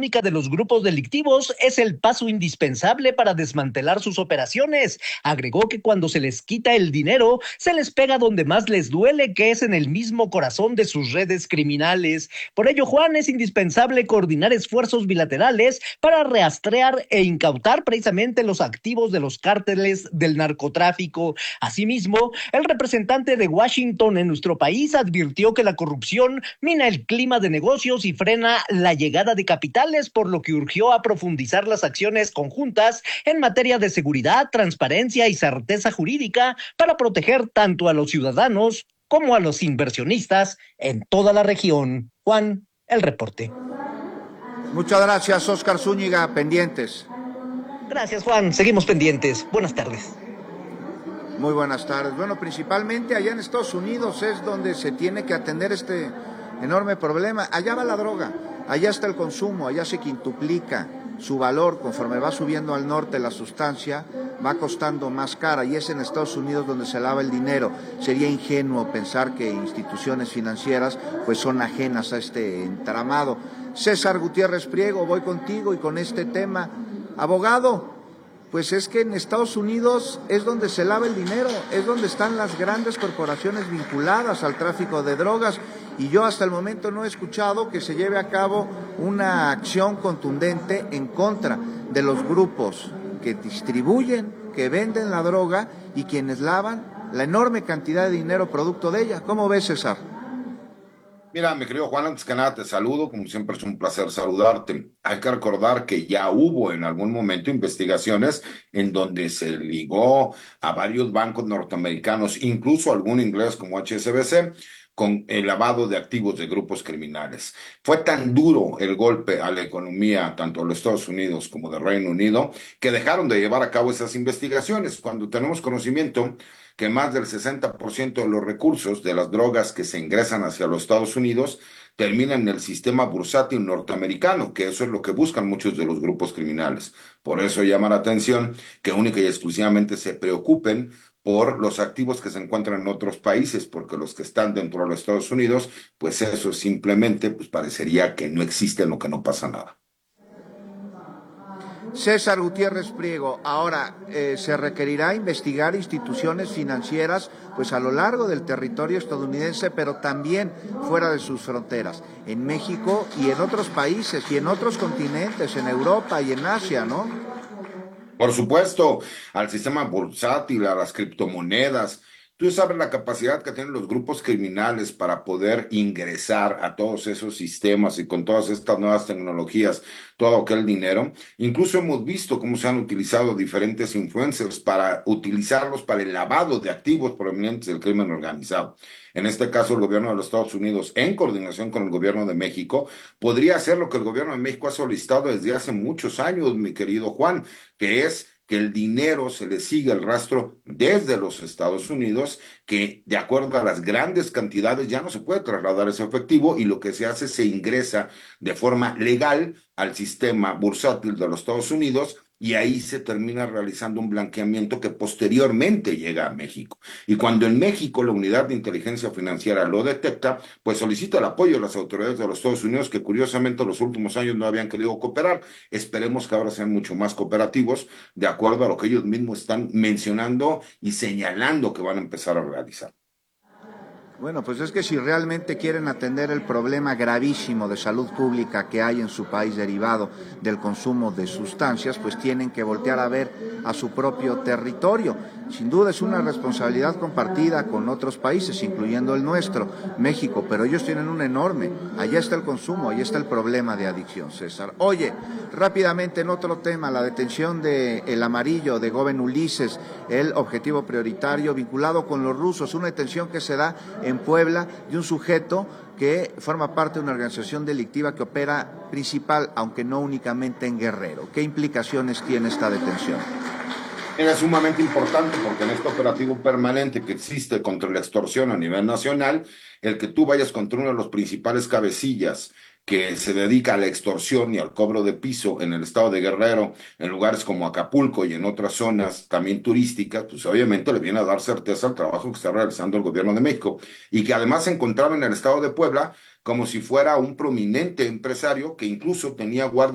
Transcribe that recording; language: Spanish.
electrónica de los grupos delictivos es el paso indispensable para desmantelar sus operaciones. Agregó que cuando se les quita el dinero, se les pega donde más les duele, que es en el mismo corazón de sus redes criminales. Por ello, Juan, es indispensable coordinar esfuerzos bilaterales para rastrear e incautar precisamente los activos de los cárteles del narcotráfico. Asimismo, el representante de Washington en nuestro país advirtió que la corrupción mina el clima de negocios y frena la llegada de capitales, por lo que urgió a profundizar las acciones conjuntas en materia de seguridad, transparencia y certeza jurídica para proteger tanto a los ciudadanos como a los inversionistas en toda la región. Juan, el reporte. Muchas gracias, Óscar Zúñiga, pendientes. Gracias, Juan, seguimos pendientes. Buenas tardes. Muy buenas tardes. Bueno, principalmente allá en Estados Unidos es donde se tiene que atender este enorme problema. Allá va la droga, allá está el consumo, allá se quintuplica su valor conforme va subiendo al norte la sustancia, va costando más cara, y es en Estados Unidos donde se lava el dinero. Sería ingenuo pensar que instituciones financieras pues son ajenas a este entramado. César Gutiérrez Priego, voy contigo y con este tema. Abogado, pues es que en Estados Unidos es donde se lava el dinero, es donde están las grandes corporaciones vinculadas al tráfico de drogas, y yo hasta el momento no he escuchado que se lleve a cabo una acción contundente en contra de los grupos que distribuyen, que venden la droga y quienes lavan la enorme cantidad de dinero producto de ella. ¿Cómo ves, César? Mira, mi querido Juan, antes que nada te saludo, como siempre es un placer saludarte. Hay que recordar que ya hubo en algún momento investigaciones en donde se ligó a varios bancos norteamericanos, incluso algún inglés como HSBC, con el lavado de activos de grupos criminales. Fue tan duro el golpe a la economía, tanto de los Estados Unidos como del Reino Unido, que dejaron de llevar a cabo esas investigaciones. Cuando tenemos conocimiento que más del 60% de los recursos de las drogas que se ingresan hacia los Estados Unidos terminan en el sistema bursátil norteamericano, que eso es lo que buscan muchos de los grupos criminales. Por eso llama la atención que única y exclusivamente se preocupen por los activos que se encuentran en otros países, porque los que están dentro de los Estados Unidos, pues eso simplemente pues parecería que no existen o que no pasa nada. César Gutiérrez Priego, ahora se requerirá investigar instituciones financieras pues a lo largo del territorio estadounidense, pero también fuera de sus fronteras, en México y en otros países y en otros continentes, en Europa y en Asia, ¿no? Por supuesto, al sistema bursátil, a las criptomonedas. Tú sabes la capacidad que tienen los grupos criminales para poder ingresar a todos esos sistemas y con todas estas nuevas tecnologías, todo aquel dinero. Incluso hemos visto cómo se han utilizado diferentes influencers para utilizarlos para el lavado de activos provenientes del crimen organizado. En este caso, el gobierno de los Estados Unidos, en coordinación con el gobierno de México, podría hacer lo que el gobierno de México ha solicitado desde hace muchos años, mi querido Juan, que es que el dinero se le siga el rastro desde los Estados Unidos, que de acuerdo a las grandes cantidades ya no se puede trasladar ese efectivo, y lo que se hace, se ingresa de forma legal al sistema bursátil de los Estados Unidos, y ahí se termina realizando un blanqueamiento que posteriormente llega a México. Y cuando en México la unidad de inteligencia financiera lo detecta, pues solicita el apoyo de las autoridades de los Estados Unidos, que curiosamente en los últimos años no habían querido cooperar. Esperemos que ahora sean mucho más cooperativos, de acuerdo a lo que ellos mismos están mencionando y señalando que van a empezar a realizar. Bueno, pues es que si realmente quieren atender el problema gravísimo de salud pública que hay en su país derivado del consumo de sustancias, pues tienen que voltear a ver a su propio territorio. Sin duda es una responsabilidad compartida con otros países, incluyendo el nuestro, México, pero ellos tienen un enorme. Allá está el consumo, allá está el problema de adicción, César. Oye, rápidamente en otro tema, la detención de El Amarillo, de Goven Ulises, el objetivo prioritario vinculado con los rusos, una detención que se da en Puebla de un sujeto que forma parte de una organización delictiva que opera principal, aunque no únicamente en Guerrero. ¿Qué implicaciones tiene esta detención? Es sumamente importante porque en este operativo permanente que existe contra la extorsión a nivel nacional, el que tú vayas contra uno de los principales cabecillas que se dedica a la extorsión y al cobro de piso en el estado de Guerrero, en lugares como Acapulco y en otras zonas también turísticas, pues obviamente le viene a dar certeza al trabajo que está realizando el gobierno de México, y que además se encontraba en el estado de Puebla como si fuera un prominente empresario que incluso tenía guardia